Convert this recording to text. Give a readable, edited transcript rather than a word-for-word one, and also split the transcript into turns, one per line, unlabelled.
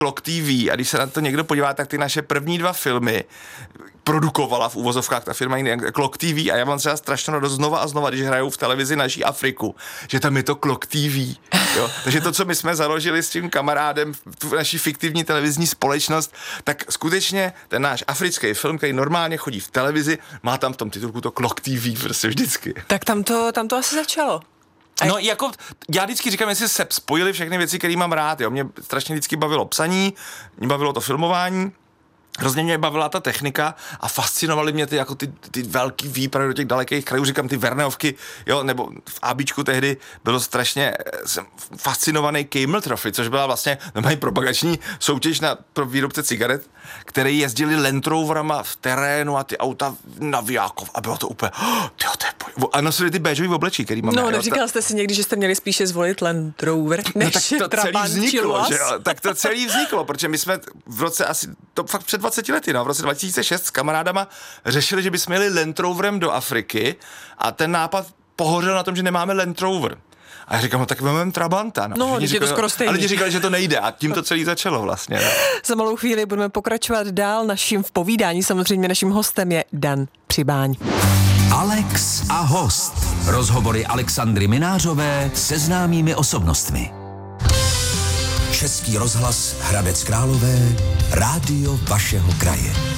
Clock TV a když se na to někdo podívá, tak ty naše první 2 filmy produkovala v uvozovkách ta firma Clock TV a já mám třeba strašnou radost znova a znova, když hrajou v televizi naší Afriku, že tam je to Clock TV. Jo? Takže to, co my jsme založili s tím kamarádem, tu naší fiktivní televizní společnost, tak skutečně ten náš africký film, který normálně chodí v televizi, má tam v tom titulku to Clock TV prostě vždycky.
Tak tam to asi začalo.
No jako, já vždycky říkám, jestli se spojily všechny věci, které mám rád, jo. Mě strašně vždycky bavilo psaní, mě bavilo to filmování, hrozně mě bavila ta technika a fascinovaly mě ty velký výpravy do těch dalekých krajů, říkám ty Verneovky, jo, nebo v ABčku tehdy bylo strašně fascinovaný Camel Trophy, což byla vlastně propagační soutěž pro výrobce cigaret, které jezdili Land Roverama v terénu a ty auta navijákov a bylo to úplně, a nosili ty béžový oblečí, který máme.
No, neříkal jste si někdy, že jste měli spíše zvolit Land Rover, než Trabant či Luas?
Tak to celý vzniklo, protože my jsme v roce asi, to fakt před 20 lety, v roce 2006 s kamarádama řešili, že bychom jeli Land Roverem do Afriky a ten nápad pohořel na tom, že nemáme Land Rover. A já říkám, no tak máme Trabanta.
No, je to skoro stejný.
Ale lidi říkali, že to nejde a tím to celé začalo vlastně. No.
Za malou chvíli budeme pokračovat dál naším v povídání. Samozřejmě naším hostem je Dan Přibáň.
Alex a host. Rozhovory Alexandry Minářové se známými osobnostmi. Český rozhlas Hradec Králové, rádio vašeho kraje.